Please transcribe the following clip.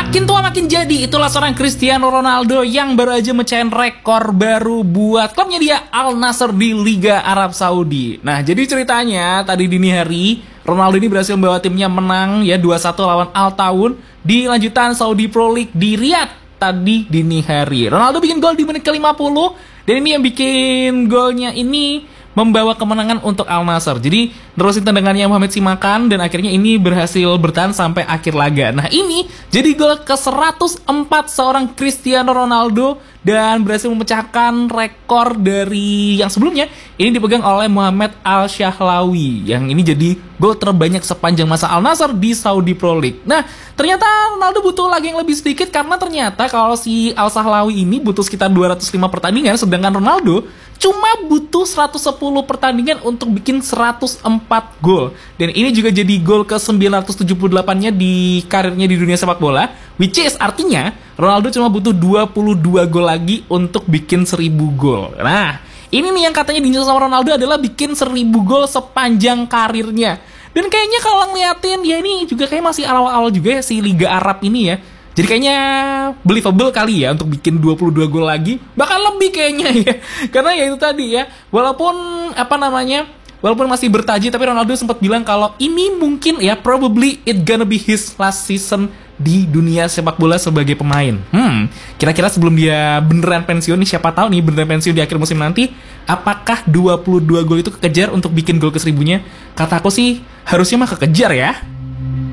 Makin tua makin jadi, itulah seorang Cristiano Ronaldo yang baru aja mecahin rekor baru buat klubnya dia, Al Nassr di Liga Arab Saudi. Nah, jadi ceritanya tadi dini hari Ronaldo ini berhasil membawa timnya menang ya 2-1 lawan Al Taun di lanjutan Saudi Pro League di Riyadh tadi dini hari. Ronaldo bikin gol di menit ke-50 dan ini yang bikin golnya ini membawa kemenangan untuk Al Nassr. Jadi nerusin tendangannya Mohamed Simakan dan akhirnya ini berhasil bertahan sampai akhir laga. Nah, ini jadi gol ke-104 seorang Cristiano Ronaldo dan berhasil memecahkan rekor dari yang sebelumnya ini dipegang oleh Mohamed Al-Shahlawi. Yang ini jadi gol terbanyak sepanjang masa Al Nassr di Saudi Pro League. Nah, ternyata Ronaldo butuh lagi yang lebih sedikit karena ternyata kalau si Al-Shahlawi ini butuh sekitar 205 pertandingan, sedangkan Ronaldo cuma butuh 110 pertandingan untuk bikin 104 gol. Dan ini juga jadi gol ke-978-nya di karirnya di dunia sepak bola, which is artinya Ronaldo cuma butuh 22 gol lagi untuk bikin 1000 gol. Nah, ini nih yang katanya diincar sama Ronaldo adalah bikin 1000 gol sepanjang karirnya. Dan kayaknya kalau ngeliatin, ya ini juga kayak masih awal-awal juga ya si Liga Arab ini ya. Jadi kayaknya believable kali ya untuk bikin 22 gol lagi. Bahkan lebih kayaknya ya. Karena ya itu tadi ya, walaupun masih bertaji, tapi Ronaldo sempat bilang kalau ini mungkin ya probably it gonna be his last season di dunia sepak bola sebagai pemain. Kira-kira sebelum dia beneran pensiun nih, siapa tahu nih beneran pensiun di akhir musim nanti, apakah 22 gol itu kekejar untuk bikin gol ke 1000-nya? Kata aku sih harusnya mah kekejar ya.